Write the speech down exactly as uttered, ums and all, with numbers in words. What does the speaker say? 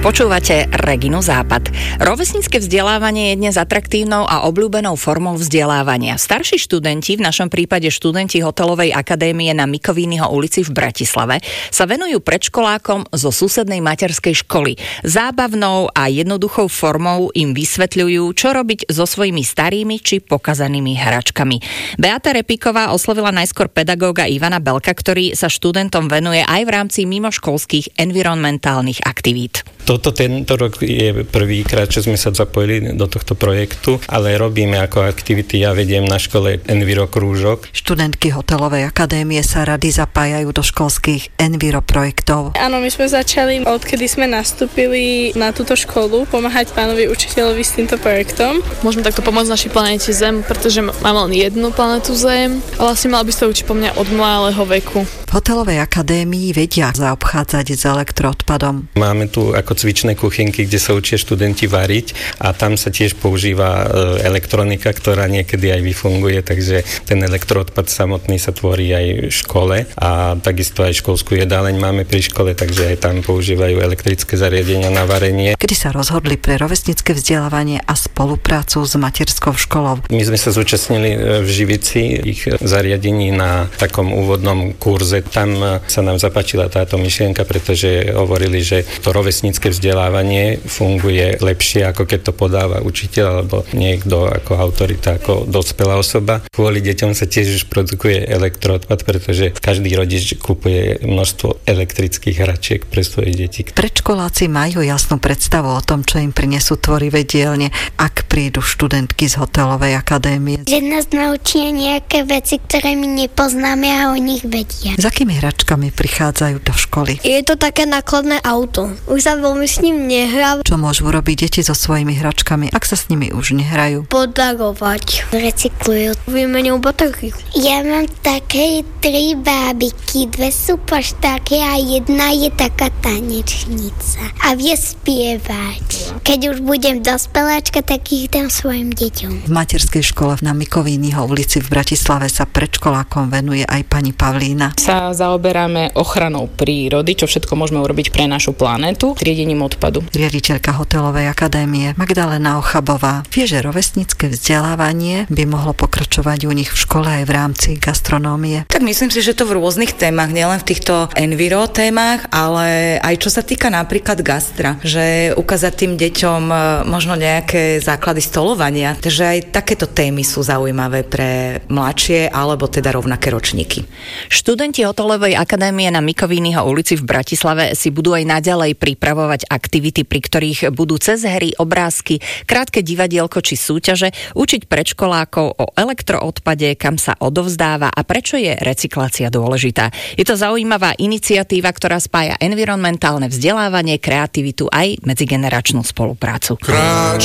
Počúvate Reginu Západ. Rovesnícke vzdelávanie je dnes atraktívnou a obľúbenou formou vzdelávania. Starší študenti, v našom prípade študenti Hotelovej akadémie na Mikovínyho ulici v Bratislave, sa venujú predškolákom zo susednej materskej školy. Zábavnou a jednoduchou formou im vysvetľujú, čo robiť so svojimi starými či pokazanými hračkami. Beata Repíková oslovila najskôr pedagóga Ivana Belka, ktorý sa študentom venuje aj v rámci mimoškolských environmentálnych aktivít. Toto tento rok je prvýkrát, čo sme sa zapojili do tohto projektu, ale robíme ako aktivity, ja vediem na škole Enviro krúžok. Študentky Hotelovej akadémie sa rady zapájajú do školských Enviro projektov. Áno, my sme začali, odkedy sme nastúpili na túto školu, pomáhať pánovi učiteľovi s týmto projektom. Môžeme takto pomôcť našej planéte Zem, pretože máme len jednu planetu Zem a vlastne mal by sa učiť po mňa od malého veku. V Hotelovej akadémii vedia zaobchádzať s elektroodpadom. Máme tu ako cvičné kuchynky, kde sa učia študenti variť a tam sa tiež používa elektronika, ktorá niekedy aj vyfunguje, takže ten elektroodpad samotný sa tvorí aj v škole a takisto aj školskú jedáleň máme pri škole, takže aj tam používajú elektrické zariadenia na varenie. Kedy sa rozhodli pre rovesnícke vzdelávanie a spoluprácu s materskou školou? My sme sa zúčastnili v Živici ich zariadení na takom úvodnom kurze. Tam sa nám zapáčila táto myšlienka, pretože hovorili, že to rovesnícke vzdelávanie funguje lepšie, ako keď to podáva učiteľ alebo niekto ako autorita, ako dospelá osoba. Kvôli deťom sa tiež už produkuje elektroodpad, pretože každý rodič kupuje množstvo elektrických hračiek pre svoje deti. Predškoláci majú jasnú predstavu o tom, čo im prinesú tvorivé dielne, ak prídu študentky z Hotelovej akadémie. Že nás naučia nejaké veci, ktoré my nepoznáme a o nich vedia. S akými hračkami prichádzajú do školy? Je to také nákladné auto. Už sa veľmi s ním nehrá. Čo môžu robiť deti so svojimi hračkami, ak sa s nimi už nehrajú? Podarovať. Recyklujú. Vymenujú baterky. Ja mám také tri bábiky, dve sú paštáky a jedna je taká tanečnica. A vie spievať. Keď už budem dospeláčka, tak ich dám svojim deťom. V materskej škole na Mikovínyho ulici v Bratislave sa predškolákom venuje aj pani Pavlína. Sa zaoberáme ochranou prírody, čo všetko môžeme urobiť pre našu planetu, triedením odpadu. Riaditeľka Hotelovej akadémie Magdalena Ochabová vie, že rovesnícke vzdelávanie by mohlo pokračovať u nich v škole aj v rámci gastronómie. Tak myslím si, že to v rôznych témach, nielen v týchto enviro témach, ale aj čo sa týka napríklad gastra, že ukázať tým deťom možno nejaké základy stolovania, takže aj takéto témy sú zaujímavé pre mladšie alebo teda rovnaké ročníky. Študenti Hotelovej akadémie na Mikovínyho ulici v Bratislave si budú aj naďalej pripravovať aktivity, pri ktorých budú cez hry, obrázky, krátke divadielko či súťaže učiť predškolákov o elektroodpade, kam sa odovzdáva a prečo je recyklácia dôležitá. Je to zaujímavá iniciatíva, ktorá spája environmentálne vzdelávanie, kreativitu aj medzigeneračnú spoluprácu. Kráč.